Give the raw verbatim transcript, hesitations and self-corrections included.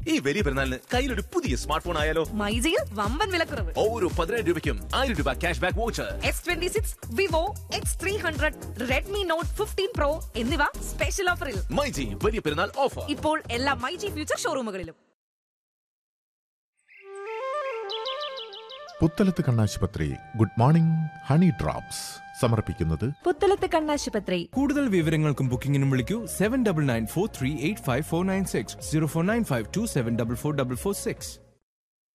ഈ വലിയ പെരുന്നാളിന് കയ്യിലൊരു പുതിയ സ്മാർട്ട് ഫോൺ ആയാലോ? മൈജിയിൽ വമ്പൻ വിലക്കുറവ്. ഓരോ പതിനായിരം രൂപയ്ക്കും ആയിരം രൂപ cash back voucher. S twenty six, Vivo X three hundred, Redmi not fifteen pro എന്നിവ സ്പെഷ്യൽ ഓഫറിൽ. മൈജി വലിയ പെരുന്നാൾ ഓഫർ ഇപ്പോൾ എല്ലാ മൈജി ഫ്യൂച്ചർ ഷോറൂമുകളിലും. പുത്തലത്ത് കണ്ണാശുപത്രി ഗുഡ് മോർണിംഗ് ഹണി ഡ്രോപ്സ് സമർപ്പിക്കുന്നത് പുത്തലത്ത് കണ്ണാശുപത്രി. കൂടുതൽ വിവരങ്ങൾക്കും ബുക്കിംഗിനും വിളിക്കൂ seven double nine four three eight five four nine six zero four nine five to seven double four double four six.